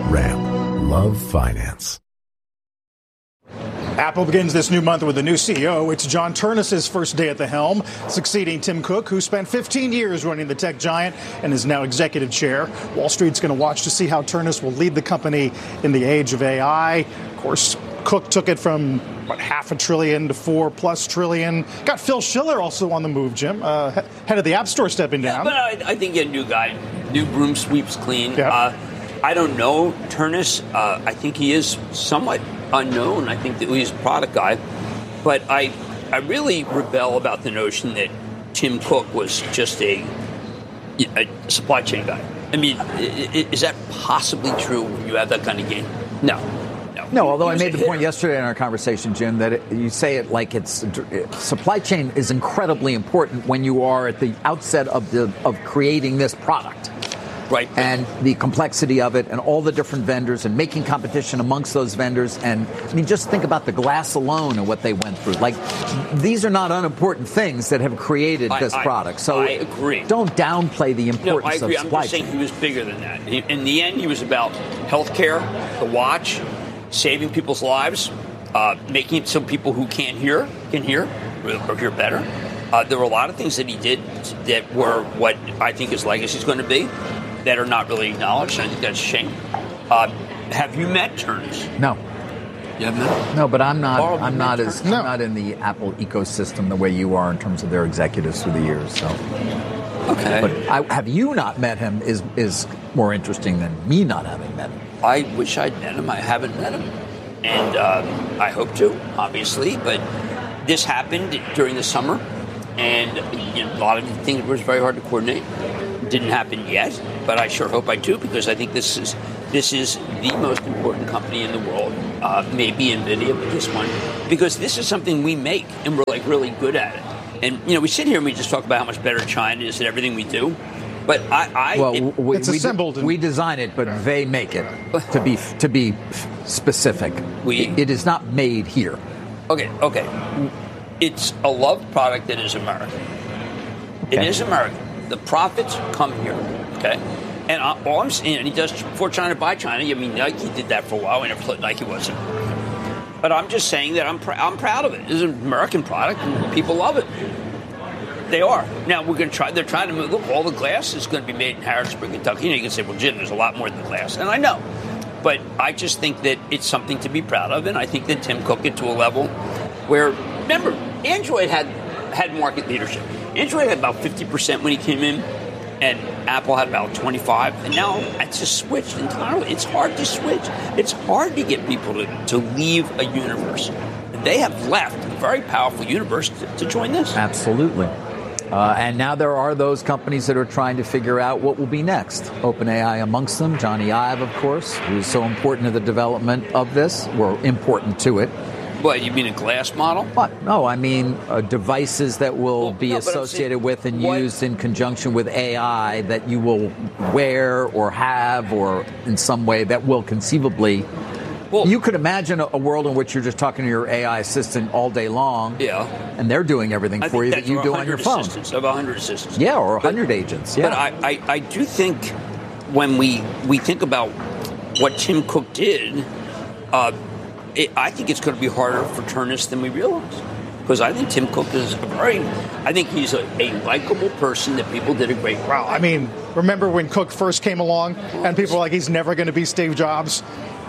Ram. Love finance. Apple begins this new month with a new CEO. It's John Ternus's first day at the helm, succeeding Tim Cook, who spent 15 years running the tech giant and is now executive chair. Wall Street's going to watch to see how Ternus will lead the company in the age of AI. Of course, Cook took it from, $500 billion to $4+ trillion. Got Phil Schiller also on the move, Jim, head of the App Store stepping down. Yeah, but I think a new guy, new broom sweeps clean. Yeah. I don't know Ternus. I think he is somewhat unknown. I think that he's a product guy. But I really rebel about the notion that Tim Cook was just a supply chain guy. I mean, is that possibly true when you have that kind of game? No, although I made the point yesterday in our conversation, Jim, that you say it like supply chain is incredibly important when you are at the outset of creating this product. Right. And the complexity of it and all the different vendors and making competition amongst those vendors. And I mean, just think about the glass alone and what they went through. Like, these are not unimportant things that have created this product. So I agree. Don't downplay the importance of supply chain. I'm just saying he was bigger than that. In the end, he was about healthcare, the watch, saving people's lives, making it so people who can't hear can hear or hear better. There were a lot of things that he did that were what I think his legacy is going to be that are not really acknowledged. I think that's a shame. Have you met Ternus? No. You have not? No, but I'm not in the Apple ecosystem the way you are in terms of their executives through the years. So. Okay. But have you not met him is more interesting than me not having met him. I wish I'd met him. I haven't met him. And I hope to, obviously. But this happened during the summer. And a lot of things was very hard to coordinate. Didn't happen yet, but I sure hope I do, because I think this is the most important company in the world. Maybe NVIDIA, but this one, because this is something we make and we're like really good at it. And we sit here and we just talk about how much better China is at everything we do. But it's assembled. We design it, but they make it. To be specific, it is not made here. Okay. It's a loved product that is American. Okay. It is American. The profits come here, okay? And all I'm saying, and he does for China by China. I mean, Nike did that for a while. We never thought Nike wasn't American. But I'm just saying that I'm proud of it. It's an American product, and people love it. They are. Now, we're going to try. They're trying to move. Look, all the glass is going to be made in Harrisburg, Kentucky. You can say, well, Jim, there's a lot more than glass. And I know. But I just think that it's something to be proud of. And I think that Tim Cook get to a level where, remember, Android had market leadership. Android had about 50% when he came in, and Apple had about 25%. And now it's just switched entirely. It's hard to switch. It's hard to get people to leave a universe. They have left a very powerful universe to join this. Absolutely. And now there are those companies that are trying to figure out what will be next. OpenAI amongst them. Johnny Ive, of course, who is so important to the development of this, or important to it. What, you mean a glass model? What? No, I mean devices that will be associated with and used in conjunction with AI that you will wear or have or in some way that will conceivably... Well, you could imagine a world in which you're just talking to your AI assistant all day long, and they're doing everything for you that you do on your phone. Of 100 assistants. Yeah, or 100 agents. Yeah. But I do think when we think about what Tim Cook did... I think it's going to be harder for Ternus than we realize, because I think Tim Cook is I think he's a likable person that people did a great job. Wow, I mean, remember when Cook first came along and people were like, he's never going to be Steve Jobs?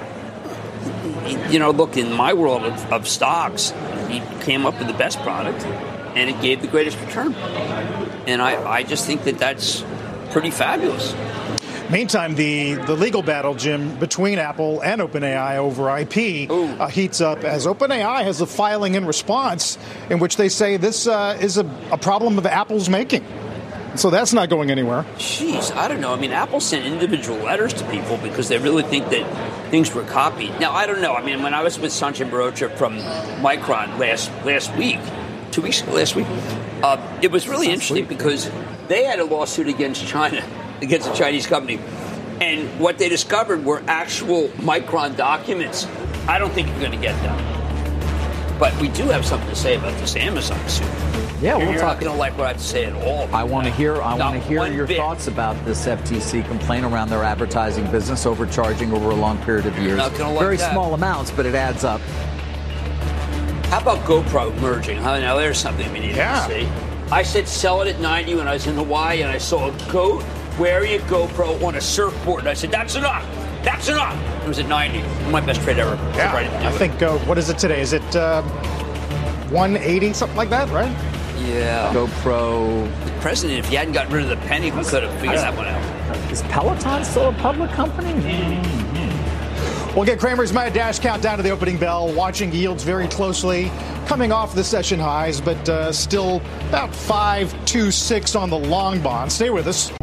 Look, in my world of stocks, he came up with the best product, and it gave the greatest return. And I just think that that's pretty fabulous. Meantime, the legal battle, Jim, between Apple and OpenAI over IP heats up as OpenAI has a filing in response in which they say this is a problem of Apple's making. So that's not going anywhere. Jeez, I don't know. I mean, Apple sent individual letters to people because they really think that things were copied. Now, I don't know. I mean, when I was with Sanjay Mehrotra from Micron last week, 2 weeks ago, last week, it was really interesting because they had a lawsuit against China, against a Chinese company. And what they discovered were actual Micron documents. I don't think you're going to get them. But we do have something to say about this Amazon suit. Yeah, You're we'll talk. not going to like what I have to say at all. I want to hear. I want to hear your bit. thoughts about this FTC complaint around their advertising business, overcharging over a long period of years. Not gonna like Very that. small amounts, but it adds up. How about GoPro merging? Now there's something we need to see. I said sell it at 90 when I was in Hawaii, and I saw a goat wearing a GoPro on a surfboard. And I said, that's enough. That's enough. It was at 90. My best trade ever. Yeah, I think, what is it today? Is it 180, something like that, right? Yeah. GoPro. The president, if he hadn't gotten rid of the penny, we could have figured that one out. Is Peloton still a public company? We'll get Cramer's Mad Dash countdown to the opening bell, watching yields very closely, coming off the session highs, but still about 5.26 on the long bond. Stay with us.